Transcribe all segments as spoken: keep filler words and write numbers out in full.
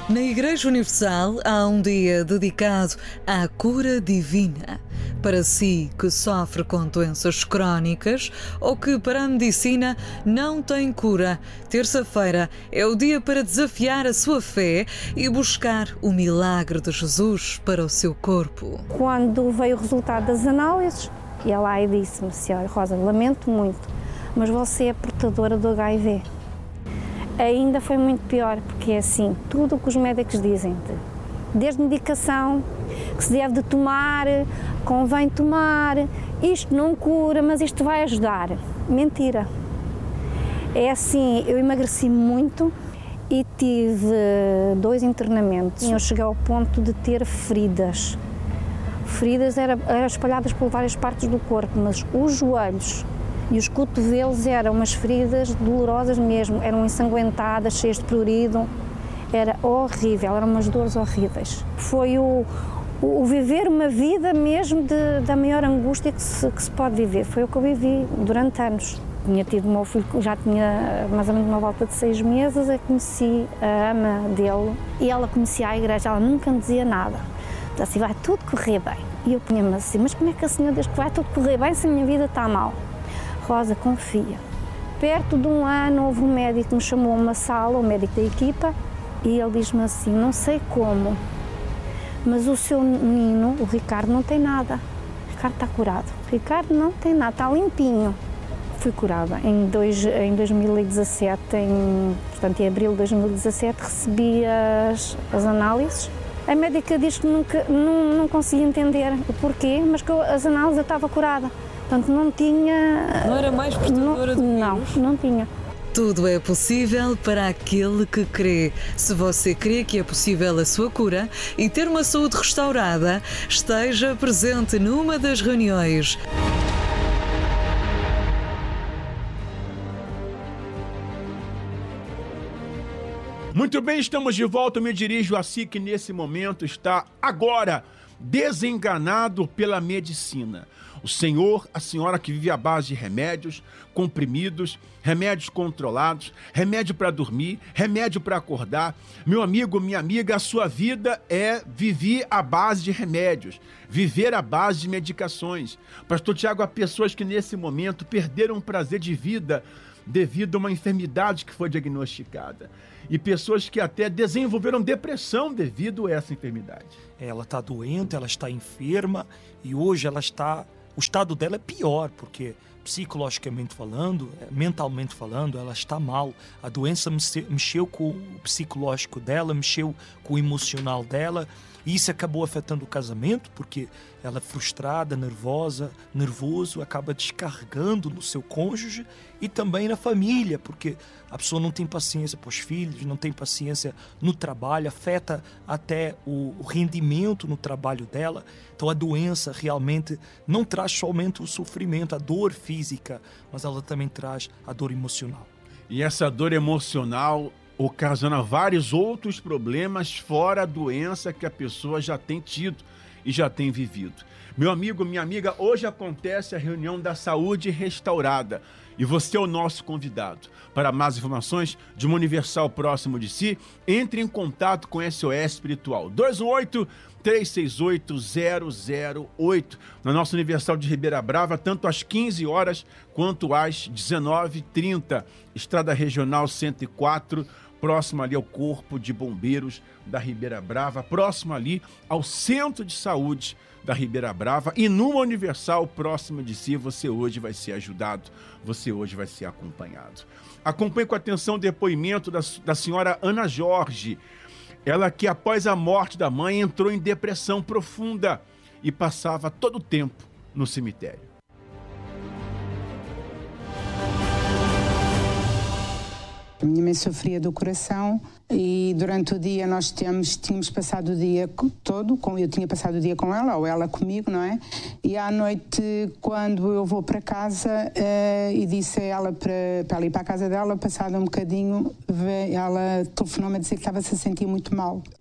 Na Igreja Universal há um dia dedicado à cura divina. Para si que sofre com doenças crónicas ou que para a medicina não tem cura, terça-feira é o dia para desafiar a sua fé e buscar o milagre de Jesus para o seu corpo. Quando veio o resultado das análises, ela lá e disse-me: senhora Rosa, lamento muito, mas você é portadora do H I V. Ainda foi muito pior, porque é assim, tudo o que os médicos dizem, desde medicação, que se deve de tomar, convém tomar, isto não cura, mas isto vai ajudar. Mentira. É assim, eu emagreci muito e tive dois internamentos. Eu cheguei ao ponto de ter feridas. Feridas eram, eram espalhadas por várias partes do corpo, mas os joelhos e os cotovelos eram umas feridas dolorosas mesmo, eram ensanguentadas, cheias de prurido, era horrível, eram umas dores horríveis. Foi o, o, o viver uma vida mesmo de, da maior angústia que se, que se pode viver, foi o que eu vivi durante anos. Tinha tido o meu filho, já tinha mais ou menos uma volta de seis meses, eu conheci a ama dele e ela conhecia a igreja, ela nunca me dizia nada. Dizia assim, vai tudo correr bem. E eu punha-me assim, mas como é que a senhora diz que vai tudo correr bem se a minha vida está mal? Rosa, confia. Perto de um ano houve um médico que me chamou a uma sala, o médico da equipa, e ele diz-me assim, não sei como, mas o seu menino, o Ricardo, não tem nada. O Ricardo está curado. O Ricardo não tem nada, está limpinho. Fui curada. Em, dois, em dois mil e dezassete, em, portanto em abril de dois mil e dezassete, recebi as, as análises. A médica diz que nunca, não, não conseguia entender o porquê, mas que eu, as análises eu estava curada. Portanto, não tinha... Não era mais portadora do vírus? Não, não tinha. Tudo é possível para aquele que crê. Se você crê que é possível a sua cura e ter uma saúde restaurada, esteja presente numa das reuniões. Muito bem, estamos de volta. Eu me dirijo a si que nesse momento está agora desenganado pela medicina. O senhor, a senhora que vive à base de remédios, comprimidos, remédios controlados, remédio para dormir, remédio para acordar. Meu amigo, minha amiga, a sua vida é viver à base de remédios, viver à base de medicações. Pastor Tiago, há pessoas que nesse momento perderam o prazer de vida devido a uma enfermidade que foi diagnosticada. E pessoas que até desenvolveram depressão devido a essa enfermidade. Ela está doente, ela está enferma e hoje ela está... O estado dela é pior, porque psicologicamente falando, mentalmente falando, ela está mal. A doença mexeu com o psicológico dela, mexeu com o emocional dela. E isso acabou afetando o casamento, porque ela é frustrada, nervosa, nervoso, acaba descarregando no seu cônjuge e também na família, porque a pessoa não tem paciência para os filhos, não tem paciência no trabalho, afeta até o rendimento no trabalho dela. Então a doença realmente não traz somente o sofrimento, a dor física, mas ela também traz a dor emocional. E essa dor emocional ocasiona vários outros problemas fora a doença que a pessoa já tem tido e já tem vivido. Meu amigo, minha amiga, hoje acontece a reunião da saúde restaurada e você é o nosso convidado. Para mais informações de uma Universal próximo de si, entre em contato com S O S Espiritual dois um oito, três seis oito, zero zero oito na nossa Universal de Ribeira Brava, tanto às quinze horas quanto às dezenove e trinta, Estrada Regional cento e quatro, próximo ali ao Corpo de Bombeiros da Ribeira Brava, próximo ali ao Centro de Saúde da Ribeira Brava, e numa Universal próxima de si, você hoje vai ser ajudado, você hoje vai ser acompanhado. Acompanhe com atenção o depoimento da, da senhora Ana Jorge, ela que após a morte da mãe entrou em depressão profunda e passava todo o tempo no cemitério. A minha mãe sofria do coração e durante o dia nós tínhamos, tínhamos passado o dia todo, com, eu tinha passado o dia com ela, ou ela comigo, não é? E à noite, quando eu vou para casa uh, e disse a ela para, para ela ir para a casa dela, passado um bocadinho, ela telefonou-me a dizer que estava-se a sentir muito mal.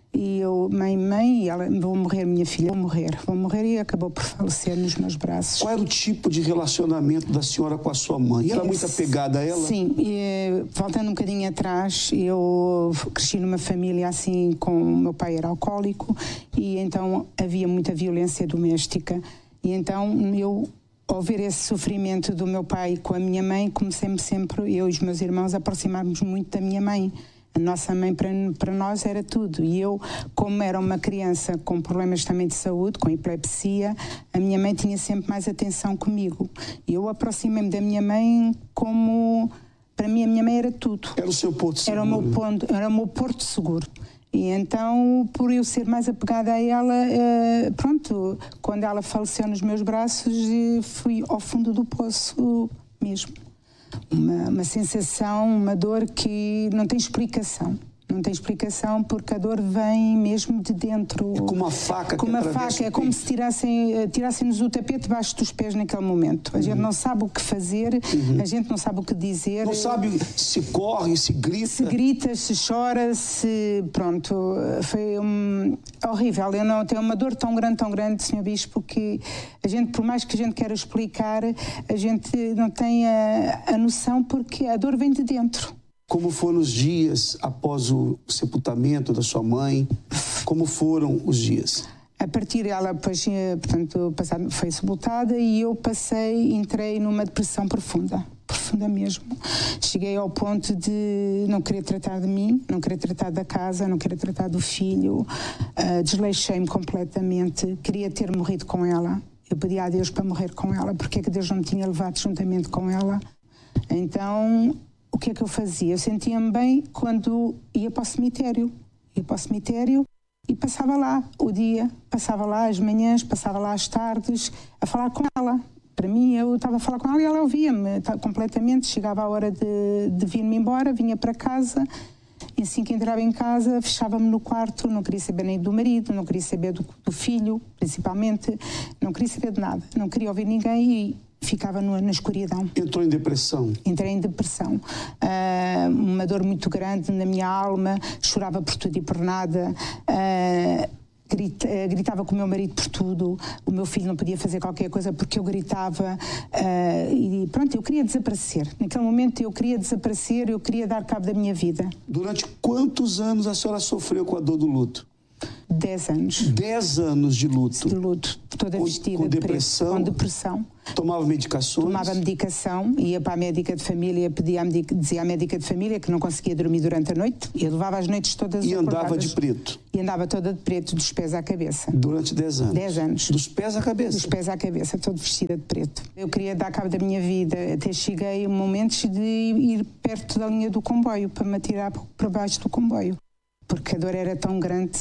E eu, mãe, mãe, e ela, vou morrer, minha filha, vou morrer, vou morrer, e acabou por falecer nos meus braços. Qual era o tipo de relacionamento da senhora com a sua mãe? Era muito apegada a ela? Sim, e, voltando um bocadinho atrás, eu cresci numa família assim, com o meu pai era alcoólico, e então havia muita violência doméstica. E então eu, ao ver esse sofrimento do meu pai com a minha mãe, comecei-me sempre, eu e os meus irmãos, a aproximarmos muito da minha mãe. A nossa mãe para, para nós era tudo, e eu, como era uma criança com problemas também de saúde, com epilepsia, a minha mãe tinha sempre mais atenção comigo. E eu aproximei-me da minha mãe como, para mim a minha mãe era tudo. Era o seu porto seguro. Era o meu, ponto, era o meu porto seguro. E então, por eu ser mais apegada a ela, eh, pronto, quando ela faleceu nos meus braços, fui ao fundo do poço mesmo. Uma, uma sensação, uma dor que não tem explicação. Não tem explicação porque a dor vem mesmo de dentro. É como uma faca como que uma faca, é como se tirassem, tirassem-nos o tapete debaixo dos pés naquele momento. A uhum. gente não sabe o que fazer, uhum. a gente não sabe o que dizer. Não sabe se corre, se grita. Se grita, se chora, se... Pronto, foi um... horrível. Eu não tenho uma dor tão grande, tão grande, senhor Bispo, que a gente, por mais que a gente queira explicar, a gente não tem a, a noção porque a dor vem de dentro. Como foram os dias após o sepultamento da sua mãe? Como foram os dias? A partir dela, depois, portanto, passado, foi sepultada e eu passei, entrei numa depressão profunda, profunda mesmo. Cheguei ao ponto de não querer tratar de mim, não querer tratar da casa, não querer tratar do filho, uh, desleixei-me completamente, queria ter morrido com ela. Eu pedi a Deus para morrer com ela, porque é que Deus não me tinha levado juntamente com ela. Então... O que é que eu fazia? Eu sentia-me bem quando ia para o cemitério. Ia para o cemitério e passava lá o dia, passava lá as manhãs, passava lá as tardes, a falar com ela. Para mim, eu estava a falar com ela e ela ouvia-me completamente. Chegava a hora de, de vir-me embora, vinha para casa, e assim que entrava em casa, fechava-me no quarto, não queria saber nem do marido, não queria saber do, do filho, principalmente, não queria saber de nada, não queria ouvir ninguém e ficava no, na escuridão. Entrou em depressão? Entrei em depressão. Uh, uma dor muito grande na minha alma, chorava por tudo e por nada, uh, grita, uh, gritava com o meu marido por tudo, o meu filho não podia fazer qualquer coisa porque eu gritava, uh, e pronto, eu queria desaparecer. Naquele momento eu queria desaparecer, eu queria dar cabo da minha vida. Durante quantos anos a senhora sofreu com a dor do luto? Dez anos. Dez anos de luto? De luto, toda com, vestida com de depressão? preto, com depressão. Tomava medicações? Tomava medicação, ia para a médica de família, pedia a medica, dizia à médica de família que não conseguia dormir durante a noite, e eu levava as noites todas E acordadas. andava de preto? E andava toda de preto, dos pés à cabeça. Durante dez anos? Dez anos. Dos pés à cabeça? Dos pés à cabeça, toda vestida de preto. Eu queria dar cabo da minha vida, até cheguei a momentos de ir perto da linha do comboio, para me atirar para baixo do comboio, porque a dor era tão grande.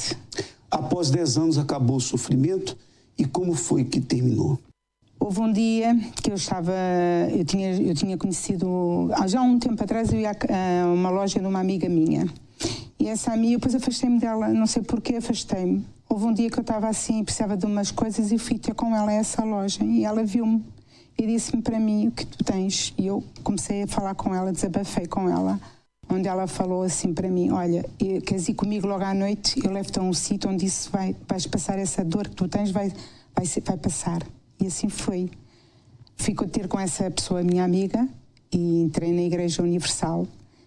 Após dez anos acabou o sofrimento, e como foi que terminou? Houve um dia que eu estava, eu tinha, eu tinha conhecido, já há um tempo atrás, eu ia a uma loja de uma amiga minha. E essa amiga, depois afastei-me dela, não sei porquê, afastei-me. Houve um dia que eu estava assim, precisava de umas coisas e fui ter com ela a essa loja. E ela viu-me e disse-me para mim, o que tu tens? E eu comecei a falar com ela, desabafei com ela. Onde ela falou assim para mim, olha, queres ir comigo logo à noite? Eu levo-te a um sítio onde isso vai, vais passar essa dor que tu tens, vai, vai, vai passar. E assim foi. Fui ter com essa pessoa, minha amiga, e entrei na Igreja Universal.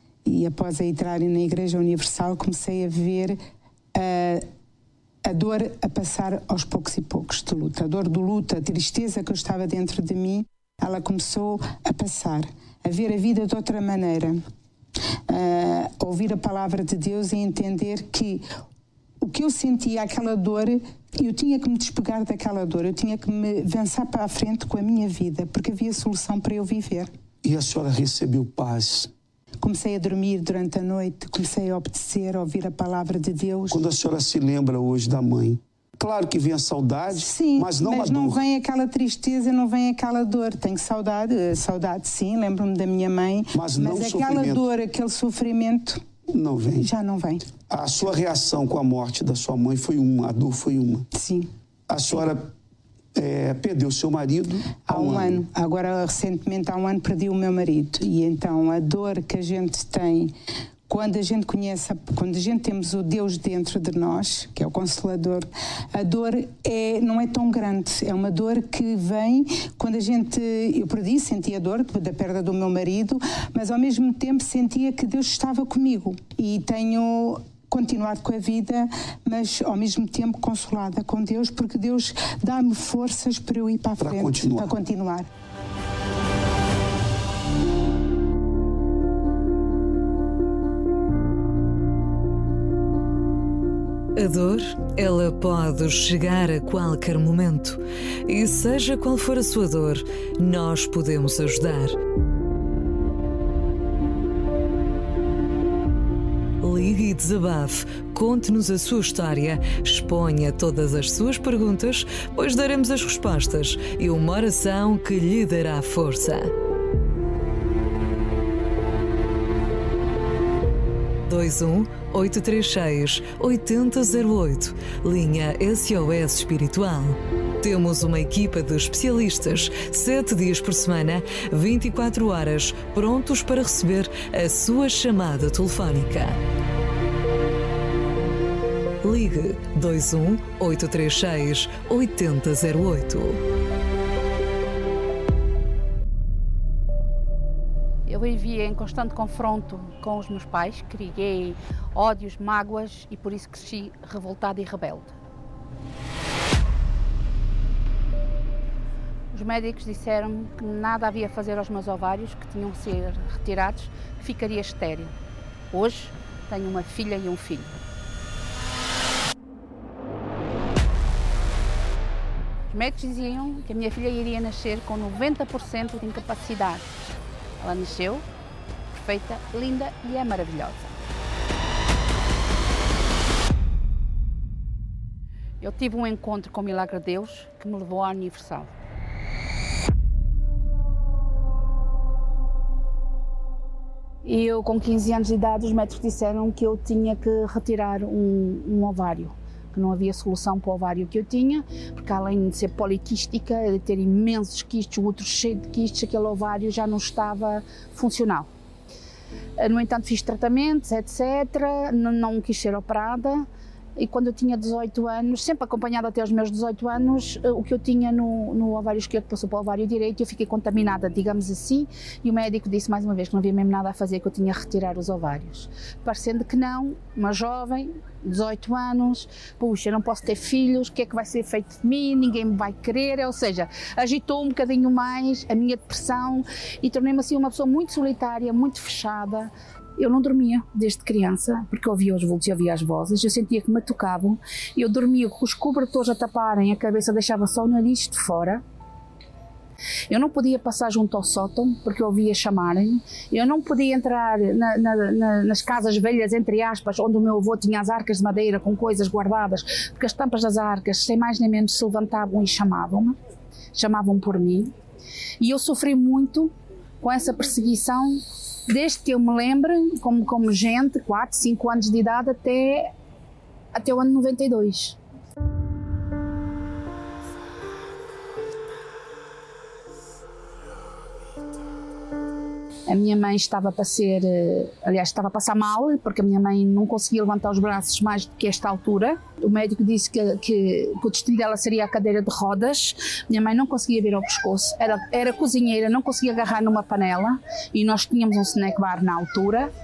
E após a entrar na Igreja Universal, comecei a ver a, a dor a passar aos poucos e poucos de luta. A dor do luto, a tristeza que eu estava dentro de mim, ela começou a passar. A ver a vida de outra maneira. Uh, ouvir a palavra de Deus e entender que o que eu sentia, aquela dor, eu tinha que me despegar daquela dor, eu tinha que me avançar para a frente com a minha vida, porque havia solução para eu viver. E a senhora recebeu paz? Comecei a dormir durante a noite, comecei a obedecer, a ouvir a palavra de Deus. Quando a senhora se lembra hoje da mãe, claro que vem a saudade, sim, mas não mas a não dor. vem aquela tristeza, não vem aquela dor. Tenho saudade, saudade sim, lembro-me da minha mãe, mas, não mas aquela sofrimento. dor, aquele sofrimento, não vem. Já não vem. A sua reação com a morte da sua mãe foi uma, a dor foi uma. Sim. A senhora é, perdeu seu marido há, há um, um ano. ano. Agora, recentemente, há um ano, perdi o meu marido. E então, a dor que a gente tem quando a gente conhece, quando a gente temos o Deus dentro de nós, que é o Consolador, a dor é, não é tão grande. É uma dor que vem quando a gente... Eu perdi, sentia dor da perda do meu marido, mas ao mesmo tempo sentia que Deus estava comigo. E tenho continuado com a vida, mas ao mesmo tempo consolada com Deus, porque Deus dá-me forças para eu ir para a frente, para continuar. Para continuar. A dor, ela pode chegar a qualquer momento. E seja qual for a sua dor, nós podemos ajudar. Ligue e desabafe, conte-nos a sua história, exponha todas as suas perguntas, pois daremos as respostas e uma oração que lhe dará força. dois um oito três seis oito zero zero oito, linha S O S Espiritual. Temos uma equipa de especialistas, sete dias por semana, vinte e quatro horas, prontos para receber a sua chamada telefónica. Ligue dois um oito três seis oito zero zero oito. Eu vivia em constante confronto com os meus pais, criei ódios, mágoas e por isso cresci revoltada e rebelde. Os médicos disseram que nada havia a fazer aos meus ovários, que tinham de ser retirados, que ficaria estéril. Hoje tenho uma filha e um filho. Os médicos diziam que a minha filha iria nascer com noventa por cento de incapacidade. Ela nasceu perfeita, linda e é maravilhosa. Eu tive um encontro com o Milagre de Deus que me levou à Universal. E eu, com quinze anos de idade, os médicos disseram que eu tinha que retirar um, um ovário, que não havia solução para o ovário que eu tinha, porque além de ser poliquística, de ter imensos quistes, o outro cheio de quistes, aquele ovário já não estava funcional. No entanto, fiz tratamentos, etcétera, não, não quis ser operada. E quando eu tinha dezoito anos, sempre acompanhada até aos meus dezoito anos, o que eu tinha no, no ovário esquerdo passou para o ovário direito e eu fiquei contaminada, digamos assim, e o médico disse mais uma vez que não havia mesmo nada a fazer, que eu tinha a retirar os ovários. Parecendo que não, uma jovem, dezoito anos, puxa, eu não posso ter filhos, o que é que vai ser feito de mim, ninguém me vai querer, ou seja, agitou um bocadinho mais a minha depressão e tornei-me assim uma pessoa muito solitária, muito fechada. Eu não dormia desde criança, porque eu ouvia os vultos e ouvia as vozes, eu sentia que me tocavam, eu dormia com os cobertores a taparem a cabeça, deixava só o nariz de fora. Eu não podia passar junto ao sótão, porque eu ouvia chamarem. Eu não podia entrar na, na, na, nas casas velhas, entre aspas, onde o meu avô tinha as arcas de madeira com coisas guardadas, porque as tampas das arcas, sem mais nem menos, se levantavam e chamavam-me, chamavam por mim. E eu sofri muito com essa perseguição, desde que eu me lembro, como, como gente, quatro, cinco anos de idade, até, até o ano noventa e dois. A minha mãe estava para ser, aliás, estava a passar mal, porque a minha mãe não conseguia levantar os braços mais do que esta altura. O médico disse que, que, que o destino dela seria a cadeira de rodas. Minha mãe não conseguia vir ao pescoço, era, era cozinheira, não conseguia agarrar numa panela, e nós tínhamos um snack bar na altura.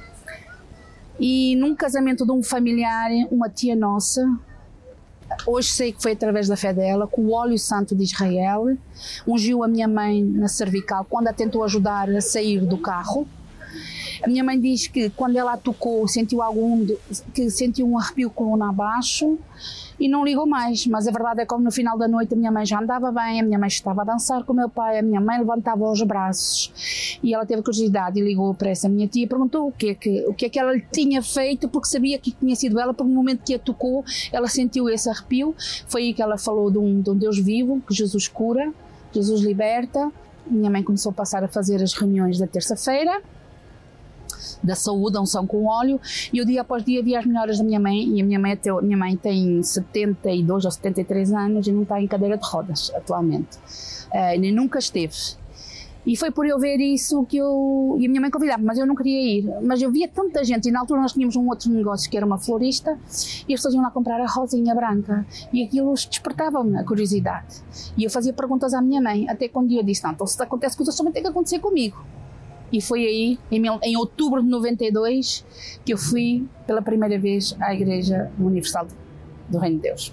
E num casamento de um familiar, uma tia nossa, hoje sei que foi através da fé dela, com o óleo santo de Israel, ungiu a minha mãe na cervical quando a tentou ajudar a sair do carro. A minha mãe diz que quando ela a tocou, sentiu algum, que sentiu um arrepio coluna abaixo e não ligou mais, mas a verdade é que como no final da noite a minha mãe já andava bem, a minha mãe estava a dançar com o meu pai, a minha mãe levantava os braços e ela teve curiosidade e ligou para essa minha tia e perguntou o que é que, o que é que ela lhe tinha feito, porque sabia que tinha sido ela, porque no momento que a tocou ela sentiu esse arrepio. Foi aí que ela falou de um, de um Deus vivo, que Jesus cura, Jesus liberta. Minha mãe começou a passar a fazer as reuniões da terça-feira da saúde, a unção com óleo, e o dia após dia via as melhoras da minha mãe, e a minha mãe, até, a minha mãe tem setenta e dois ou setenta e três anos e não está em cadeira de rodas atualmente, uh, nem nunca esteve. E foi por eu ver isso que eu... E a minha mãe convidava, mas eu não queria ir. Mas eu via tanta gente, e na altura nós tínhamos um outro negócio que era uma florista, e as pessoas iam lá comprar a rosinha branca, e aquilo despertava-me a curiosidade. E eu fazia perguntas à minha mãe, até quando eu disse, não, então se acontece coisas também tem que acontecer comigo. E foi aí, em, em outubro de noventa e dois, que eu fui pela primeira vez à Igreja Universal do Reino de Deus.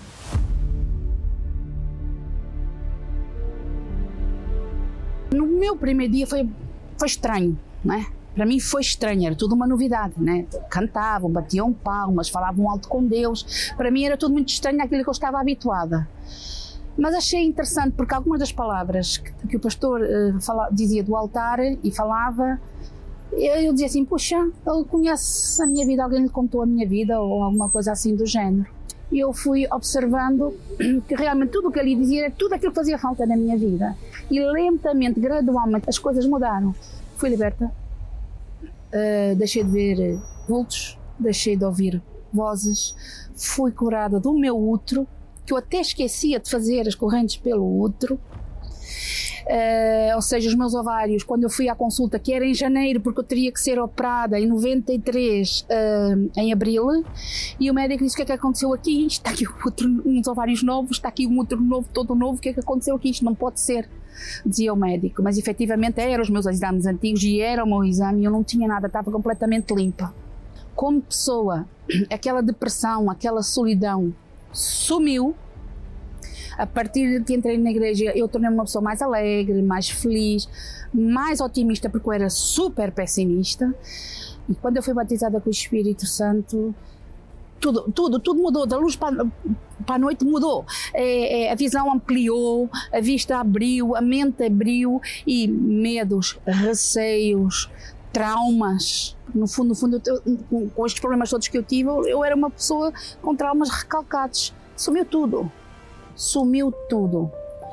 No meu primeiro dia foi, foi estranho, não é? Para mim foi estranho, era tudo uma novidade, né? Cantavam, batiam palmas, falavam alto com Deus. Para mim era tudo muito estranho àquilo que eu estava habituada. Mas achei interessante porque algumas das palavras que, que o pastor uh, fala, dizia do altar e falava, eu, eu dizia assim, puxa, ele conhece a minha vida, alguém lhe contou a minha vida ou alguma coisa assim do género. E eu fui observando que realmente tudo o que ele dizia era tudo aquilo que fazia falta na minha vida. E lentamente, gradualmente, as coisas mudaram. Fui liberta, uh, deixei de ver vultos, deixei de ouvir vozes, fui curada do meu útero, que eu até esquecia de fazer as correntes pelo útero. Uh, ou seja, os meus ovários, quando eu fui à consulta, que era em janeiro, porque eu teria que ser operada em noventa e três, uh, em abril, e o médico disse, o que é que aconteceu aqui? Está aqui o útero, uns ovários novos, está aqui um útero novo, todo novo, o que é que aconteceu aqui? Isto não pode ser, dizia o médico, mas efetivamente eram os meus exames antigos e era o meu exame e eu não tinha nada, estava completamente limpa. Como pessoa, aquela depressão, aquela solidão sumiu. A partir de que entrei na igreja, eu tornei-me uma pessoa mais alegre, mais feliz, mais otimista, porque eu era super pessimista. E quando eu fui batizada com o Espírito Santo, tudo, tudo, tudo mudou, da luz para, para a noite mudou. É, é, a visão ampliou, a vista abriu, a mente abriu e medos, receios, traumas. No fundo, no fundo eu, com estes problemas todos que eu tive, eu era uma pessoa com traumas recalcados. Sumiu tudo. Sumiu tudo.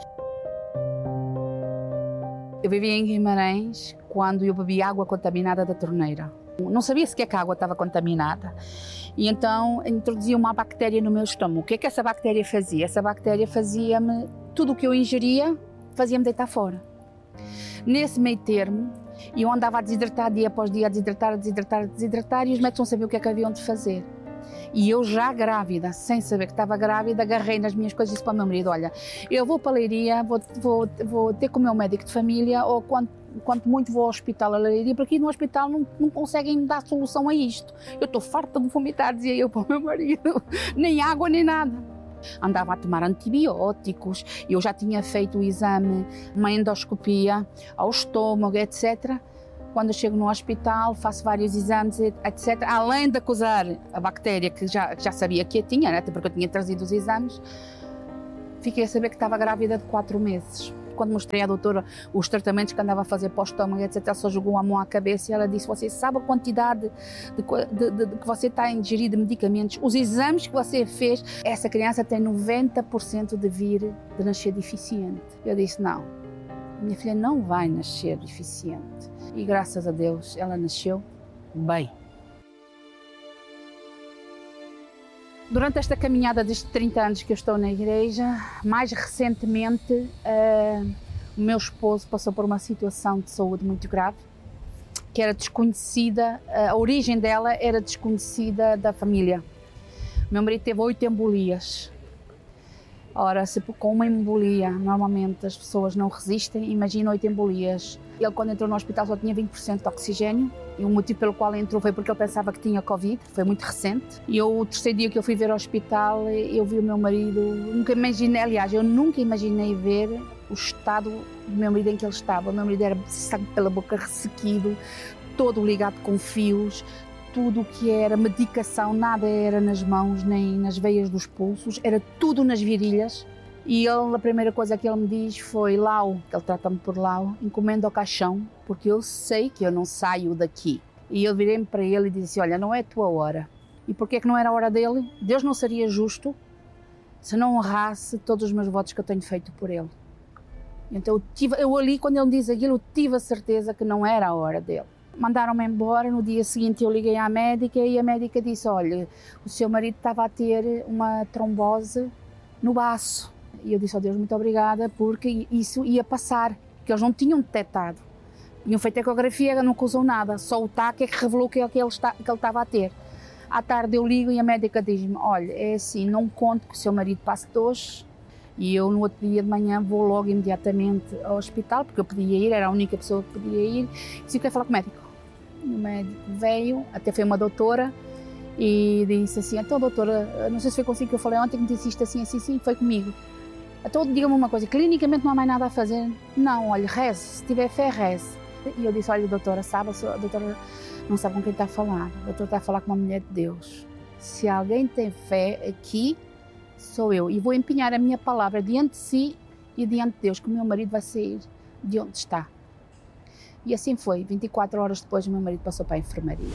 Eu vivia em Guimarães quando eu bebi água contaminada da torneira. Não sabia sequer que a água estava contaminada. E então introduzia uma bactéria no meu estômago. O que é que essa bactéria fazia? Essa bactéria fazia-me, tudo o que eu ingeria, fazia-me deitar fora. Nesse meio termo, eu andava a desidratar dia após dia, a desidratar, a desidratar, a desidratar, e os médicos não sabiam o que é que haviam de fazer. E eu já grávida, sem saber que estava grávida, agarrei nas minhas coisas e disse para o meu marido, olha, eu vou para a Leiria, vou, vou, vou ter com o meu médico de família, ou quanto, quanto muito vou ao hospital a Leiria, porque aqui no hospital não, não conseguem dar solução a isto. Eu estou farta de vomitar, dizia eu para o meu marido, nem água nem nada. Andava a tomar antibióticos, eu já tinha feito o exame, uma endoscopia ao estômago, etcétera. Quando eu chego no hospital, faço vários exames, etcétera. Além de acusar a bactéria que já, já sabia que eu tinha, né? Até porque eu tinha trazido os exames, fiquei a saber que estava grávida de quatro meses. Quando mostrei à doutora os tratamentos que andava a fazer para o estômago, etcétera, ela só jogou a mão à cabeça e ela disse, você sabe a quantidade de, de, de, de que você está a ingerir de medicamentos, os exames que você fez, essa criança tem noventa por cento de vir de nascer deficiente. Eu disse, não, minha filha não vai nascer deficiente. E graças a Deus ela nasceu bem. Durante esta caminhada destes trinta anos que eu estou na igreja, mais recentemente uh, o meu esposo passou por uma situação de saúde muito grave, que era desconhecida, a origem dela era desconhecida da família. O meu marido teve oito embolias. Ora, se com uma embolia, normalmente as pessoas não resistem, imagina oito embolias. Ele, quando entrou no hospital, só tinha vinte por cento de oxigênio, e o motivo pelo qual entrou foi porque ele pensava que tinha Covid, foi muito recente. E eu, o terceiro dia que eu fui ver ao hospital, eu vi o meu marido, nunca imaginei, aliás, eu nunca imaginei ver o estado do meu marido em que ele estava. O meu marido era sangue pela boca, ressequido, todo ligado com fios, tudo o que era medicação, nada era nas mãos nem nas veias dos pulsos, era tudo nas virilhas. E ele, a primeira coisa que ele me diz foi, Lau, que ele trata-me por Lau, encomenda ao caixão, porque eu sei que eu não saio daqui. E eu virei-me para ele e disse, olha, não é a tua hora. E porquê que não era a hora dele? Deus não seria justo se não honrasse todos os meus votos que eu tenho feito por ele. Então eu, tive, eu ali, quando ele me diz aquilo, eu tive a certeza que não era a hora dele. Mandaram-me embora, no dia seguinte eu liguei à médica e a médica disse, olha, o seu marido estava a ter uma trombose no baço. E eu disse, ó oh Deus, muito obrigada, porque isso ia passar. que eles não tinham detectado. Tinham feito ecografia, não causou nada, só o taque é que revelou que, que, ele está, que ele estava a ter. À tarde eu ligo e a médica diz-me, olha, é assim, não conto que o seu marido passe de hoje, e eu no outro dia de manhã vou logo imediatamente ao hospital, porque eu podia ir, era a única pessoa que podia ir, e disse, eu quero falar com o médico. O médico veio, até foi uma doutora, e disse assim, então doutora, não sei se foi consigo que eu falei ontem, que me disse isto assim, assim, sim, foi comigo. Então diga-me uma coisa, clinicamente não há mais nada a fazer? Não, olha, reze, se tiver fé, reze. E eu disse, olha doutora, sabe, a doutora não sabe com quem está a falar, a doutora está a falar com uma mulher de Deus. Se alguém tem fé aqui, sou eu, e vou empenhar a minha palavra diante de si e diante de Deus, que o meu marido vai sair de onde está. E assim foi, vinte e quatro horas depois o meu marido passou para a enfermaria.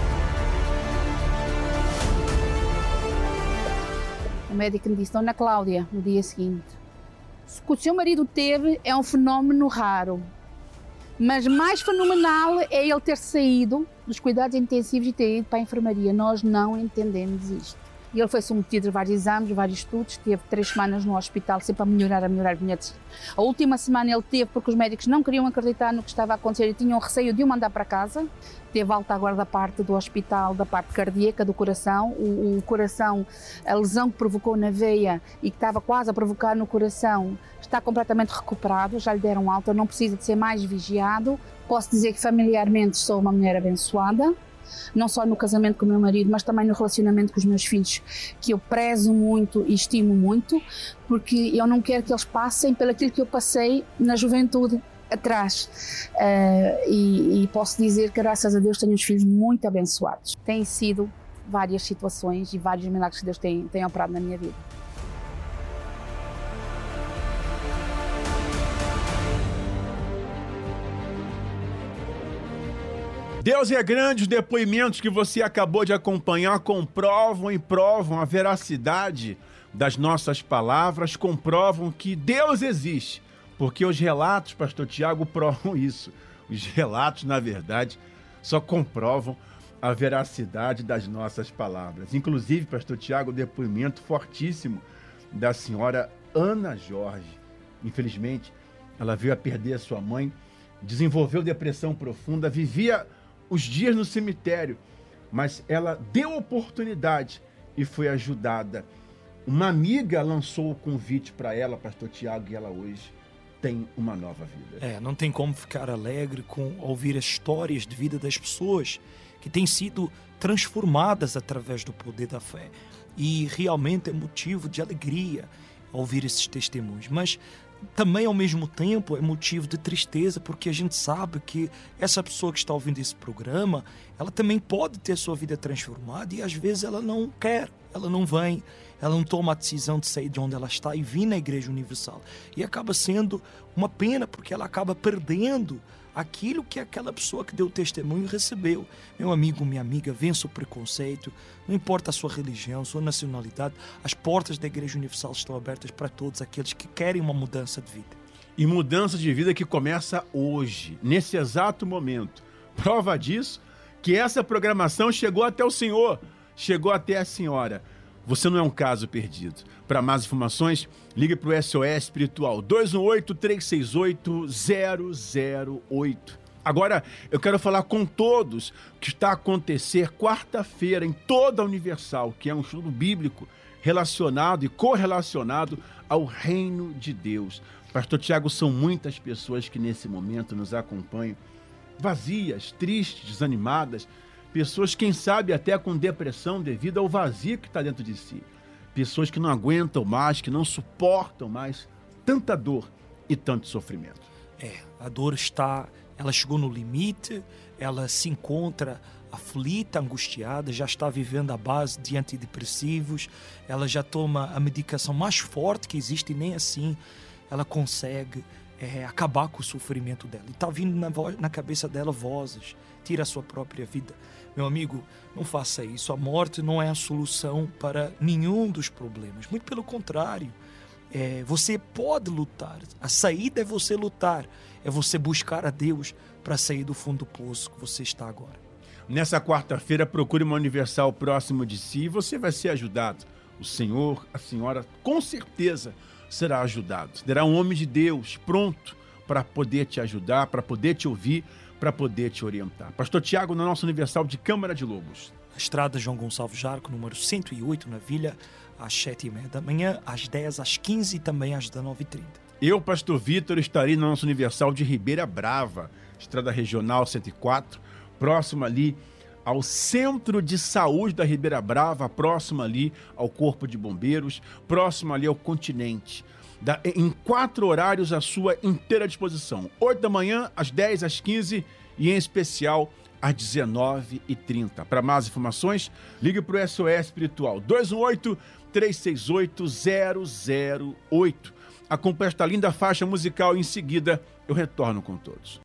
O médico me disse, Dona Cláudia, no dia seguinte, o que o seu marido teve é um fenómeno raro, mas mais fenomenal é ele ter saído dos cuidados intensivos e ter ido para a enfermaria. Nós não entendemos isto. E ele foi submetido a vários exames, vários estudos, teve três semanas no hospital, sempre a melhorar, a melhorar. A última semana ele teve, porque os médicos não queriam acreditar no que estava a acontecer e tinham receio de o mandar para casa. Teve alta guarda parte do hospital, da parte cardíaca do coração. O, o coração, a lesão que provocou na veia e que estava quase a provocar no coração, está completamente recuperado, já lhe deram alta, não precisa de ser mais vigiado. Posso dizer que familiarmente sou uma mulher abençoada, não só no casamento com o meu marido, mas também no relacionamento com os meus filhos, que eu prezo muito e estimo muito, porque eu não quero que eles passem pelo aquilo que eu passei na juventude atrás. Uh, e, e posso dizer que, graças a Deus, tenho uns filhos muito abençoados. Têm sido várias situações e vários milagres que Deus tem, tem operado na minha vida. Deus é grande, os depoimentos que você acabou de acompanhar comprovam e provam a veracidade das nossas palavras, comprovam que Deus existe, porque os relatos, pastor Tiago, provam isso. Os relatos, na verdade, só comprovam a veracidade das nossas palavras. Inclusive, pastor Tiago, o depoimento fortíssimo da senhora Ana Jorge. Infelizmente, ela veio a perder a sua mãe, desenvolveu depressão profunda, vivia os dias no cemitério, mas ela deu oportunidade e foi ajudada. Uma amiga lançou o convite para ela, pastor Tiago, e ela hoje tem uma nova vida. É, não tem como ficar alegre com ouvir as histórias de vida das pessoas que têm sido transformadas através do poder da fé. E realmente é motivo de alegria ouvir esses testemunhos. Mas também, ao mesmo tempo, é motivo de tristeza, porque a gente sabe que essa pessoa que está ouvindo esse programa, ela também pode ter sua vida transformada e às vezes ela não quer, ela não vem, ela não toma a decisão de sair de onde ela está e vir na Igreja Universal. E acaba sendo uma pena, porque ela acaba perdendo aquilo que aquela pessoa que deu o testemunho recebeu. Meu amigo, minha amiga, vença o preconceito, não importa a sua religião, sua nacionalidade, as portas da Igreja Universal estão abertas para todos aqueles que querem uma mudança de vida. E mudança de vida que começa hoje, nesse exato momento. Prova disso, que essa programação chegou até o senhor, chegou até a senhora. Você não é um caso perdido. Para mais informações, ligue para o S O S Espiritual dois um oito, três seis oito, zero zero oito. Agora, eu quero falar com todos o que está a acontecer quarta-feira em toda a Universal, que é um estudo bíblico relacionado e correlacionado ao reino de Deus. Pastor Tiago, são muitas pessoas que nesse momento nos acompanham, vazias, tristes, desanimadas, pessoas, quem sabe, até com depressão devido ao vazio que está dentro de si. Pessoas que não aguentam mais, que não suportam mais tanta dor e tanto sofrimento. É, a dor está, ela chegou no limite, ela se encontra aflita, angustiada, já está vivendo à base de antidepressivos, ela já toma a medicação mais forte que existe e nem assim ela consegue é, acabar com o sofrimento dela. E está vindo na, voz, na cabeça dela vozes, tira a sua própria vida. Meu amigo, não faça isso. A morte não é a solução para nenhum dos problemas. Muito pelo contrário. É, você pode lutar. A saída é você lutar. É você buscar a Deus para sair do fundo do poço que você está agora. Nessa quarta-feira, procure uma Universal próximo de si e você vai ser ajudado. O senhor, a senhora, com certeza será ajudado. Terá um homem de Deus pronto, para poder te ajudar, para poder te ouvir, para poder te orientar. Pastor Tiago, na nossa Universal de Câmara de Lobos. A estrada João Gonçalves Jarco, número cento e oito, na Vila, às sete e meia da manhã, às dez, às quinze e também às dezenove e trinta. Eu, Pastor Vitor, estarei na nossa Universal de Ribeira Brava, estrada regional cento e quatro, próximo ali ao Centro de Saúde da Ribeira Brava, próximo ali ao Corpo de Bombeiros, próximo ali ao Continente. Da, em quatro horários à sua inteira disposição. oito da manhã, às dez, às quinze e em especial às dezenove e trinta. Para mais informações, ligue para o S O S Espiritual dois um oito, três seis oito, zero zero oito. Acompanhe esta linda faixa musical e em seguida eu retorno com todos.